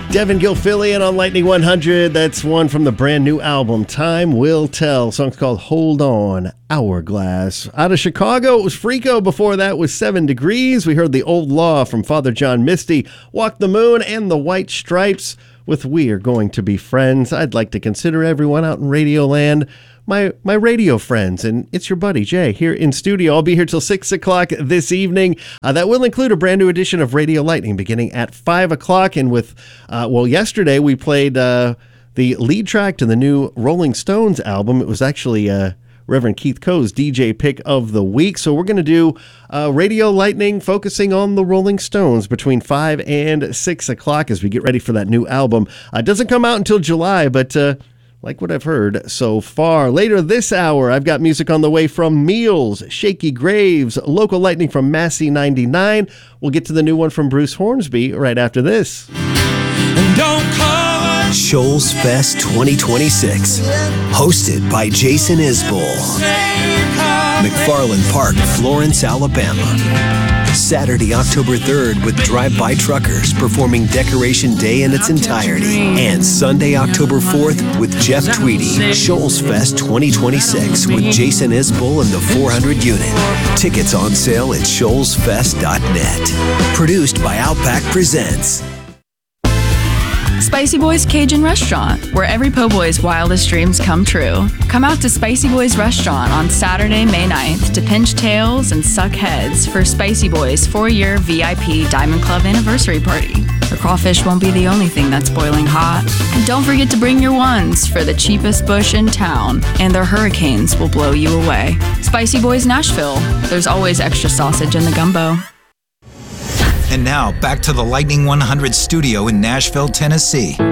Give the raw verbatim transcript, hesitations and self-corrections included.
Devin Gilfillian on Lightning one hundred. That's one from the brand new album, Time Will Tell. The song's called Hold On, Hourglass. Out of Chicago, it was Freako. Before that was Seven Degrees. We heard The Old Law from Father John Misty, Walk the Moon, and The White Stripes with We Are Going to Be Friends. I'd like to consider everyone out in Radio Land my my radio friends, and it's your buddy Jay here in studio. I'll be here till six o'clock this evening. Uh, that will include a brand new edition of Radio Lightning beginning at five o'clock. And with, uh, well, yesterday we played uh, the lead track to the new Rolling Stones album. It was actually uh, Reverend Keith Coe's D J pick of the week. So we're going to do uh, Radio Lightning focusing on the Rolling Stones between five and six o'clock as we get ready for that new album. Uh, it doesn't come out until July, but uh, like what I've heard so far. Later this hour, I've got music on the way from Meals, Shaky Graves, Local Lightning from Massey ninety-nine. We'll get to the new one from Bruce Hornsby right after this. And don't call us Shoals Fest twenty twenty-six, hosted by Jason Isbell. McFarland Park, Florence, Alabama. Saturday, October third, with Drive-By Truckers performing Decoration Day in its entirety. And Sunday, October fourth, with Jeff Tweedy, Shoals Fest twenty twenty-six with Jason Isbell and the four hundred unit. Tickets on sale at shoals fest dot net. Produced by Outback Presents. Spicy Boys Cajun Restaurant, where every po' boy's wildest dreams come true. Come out to Spicy Boys Restaurant on Saturday, May ninth to pinch tails and suck heads for Spicy Boys' four-year V I P Diamond Club anniversary party. The crawfish won't be the only thing that's boiling hot. And don't forget to bring your ones for the cheapest bush in town, and their hurricanes will blow you away. Spicy Boys Nashville, there's always extra sausage in the gumbo. And now, back to the Lightning one hundred studio in Nashville, Tennessee.